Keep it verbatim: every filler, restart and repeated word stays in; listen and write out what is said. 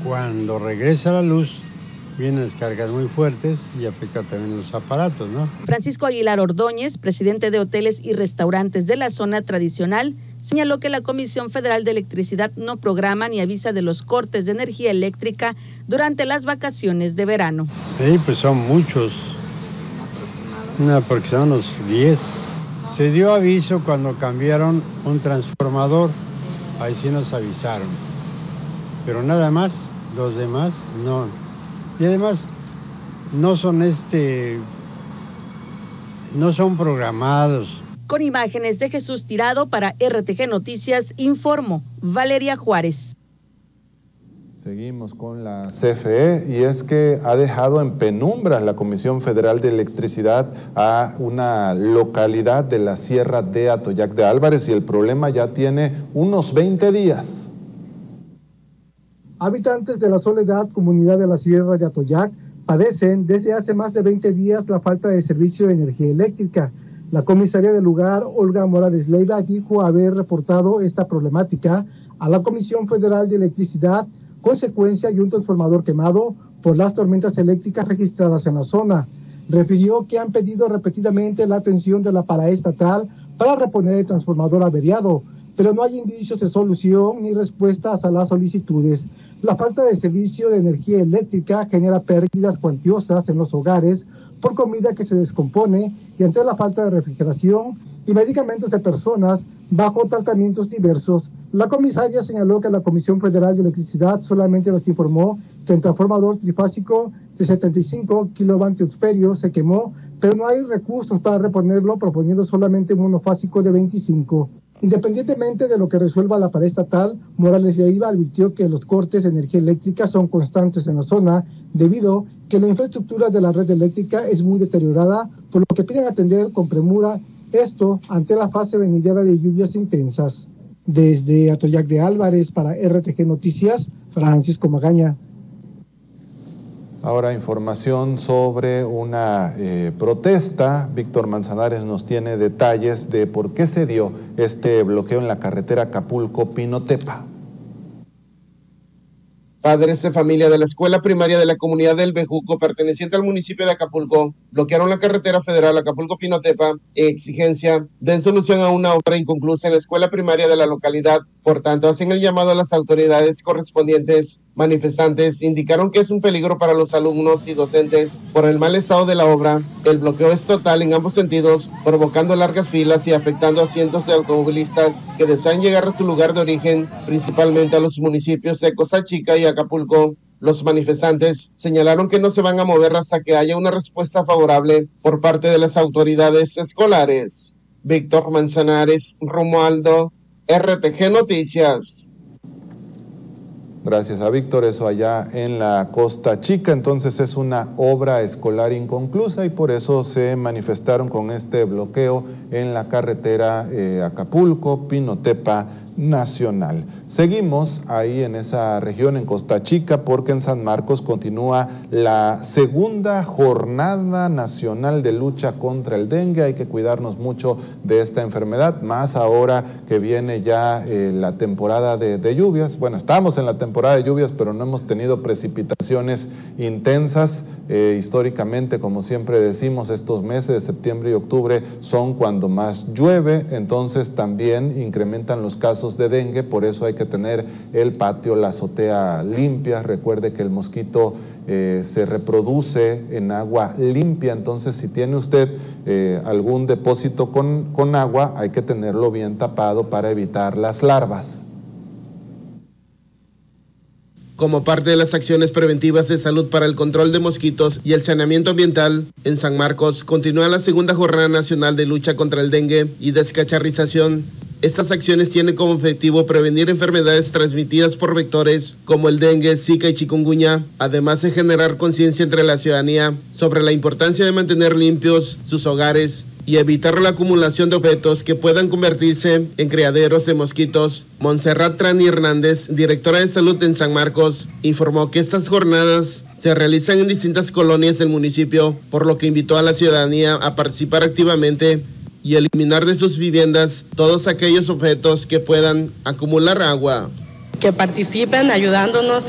Cuando regresa la luz, vienen descargas muy fuertes y afecta también los aparatos, ¿no? Francisco Aguilar Ordóñez, presidente de hoteles y restaurantes de la zona tradicional, señaló que la Comisión Federal de Electricidad no programa ni avisa de los cortes de energía eléctrica durante las vacaciones de verano. Sí, pues son muchos, una aproximadamente unos diez. Se dio aviso cuando cambiaron un transformador, ahí sí nos avisaron, pero nada más, los demás no. Y además no son este, no son programados. Con imágenes de Jesús Tirado para R T G Noticias, informó Valeria Juárez. Seguimos con la C F E y es que ha dejado en penumbra la Comisión Federal de Electricidad a una localidad de la Sierra de Atoyac de Álvarez y el problema ya tiene unos veinte días. Habitantes de la Soledad, comunidad de la Sierra de Atoyac, padecen desde hace más de veinte días la falta de servicio de energía eléctrica. La comisaria del lugar, Olga Morales Leiva, dijo haber reportado esta problemática a la Comisión Federal de Electricidad, consecuencia de un transformador quemado por las tormentas eléctricas registradas en la zona. Refirió que han pedido repetidamente la atención de la paraestatal para reponer el transformador averiado, pero no hay indicios de solución ni respuestas a las solicitudes. La falta de servicio de energía eléctrica genera pérdidas cuantiosas en los hogares por comida que se descompone y ante la falta de refrigeración y medicamentos de personas bajo tratamientos diversos. La comisaria señaló que la Comisión Federal de Electricidad solamente les informó que el transformador trifásico de setenta y cinco kilovatios se quemó, pero no hay recursos para reponerlo, proponiendo solamente un monofásico de veinticinco. Independientemente de lo que resuelva la paraestatal, Morales Leiva advirtió que los cortes de energía eléctrica son constantes en la zona, debido que la infraestructura de la red eléctrica es muy deteriorada, por lo que piden atender con premura esto ante la fase venidera de lluvias intensas. Desde Atoyac de Álvarez para R T G Noticias, Francisco Magaña. Ahora información sobre una eh, protesta. Víctor Manzanares nos tiene detalles de por qué se dio este bloqueo en la carretera Acapulco-Pinotepa. Padres de familia de la escuela primaria de la comunidad del Bejuco, perteneciente al municipio de Acapulco, bloquearon la carretera federal Acapulco-Pinotepa en exigencia de solución a una obra inconclusa en la escuela primaria de la localidad. Por tanto, hacen el llamado a las autoridades correspondientes. Manifestantes indicaron que es un peligro para los alumnos y docentes por el mal estado de la obra. El bloqueo es total en ambos sentidos, provocando largas filas y afectando a cientos de automovilistas que desean llegar a su lugar de origen, principalmente a los municipios de Costa Chica y Acapulco. Los manifestantes señalaron que no se van a mover hasta que haya una respuesta favorable por parte de las autoridades escolares. Víctor Manzanares, Romualdo, R T G Noticias. Gracias a Víctor, eso allá en la Costa Chica, entonces es una obra escolar inconclusa y por eso se manifestaron con este bloqueo en la carretera eh, Acapulco-Pinotepa Nacional. Seguimos ahí en esa región, en Costa Chica, porque en San Marcos continúa la segunda jornada nacional de lucha contra el dengue. Hay que cuidarnos mucho de esta enfermedad, más ahora que viene ya eh, la temporada de, de lluvias. Bueno, estamos en la temporada de lluvias, pero no hemos tenido precipitaciones intensas. Eh, históricamente, como siempre decimos, estos meses de septiembre y octubre son cuando más llueve, entonces también incrementan los casos de dengue, por eso hay que tener el patio, la azotea limpia. Recuerde que el mosquito eh, se reproduce en agua limpia, entonces si tiene usted eh, algún depósito con, con agua, hay que tenerlo bien tapado para evitar las larvas. Como parte de las acciones preventivas de salud para el control de mosquitos y el saneamiento ambiental, en San Marcos continúa la segunda jornada nacional de lucha contra el dengue y descacharrización. Estas acciones tienen como objetivo prevenir enfermedades transmitidas por vectores como el dengue, zika y chikungunya, además de generar conciencia entre la ciudadanía sobre la importancia de mantener limpios sus hogares y evitar la acumulación de objetos que puedan convertirse en criaderos de mosquitos. Montserrat Trani Hernández, directora de salud en San Marcos, informó que estas jornadas se realizan en distintas colonias del municipio, por lo que invitó a la ciudadanía a participar activamente y eliminar de sus viviendas todos aquellos objetos que puedan acumular agua. Que participen ayudándonos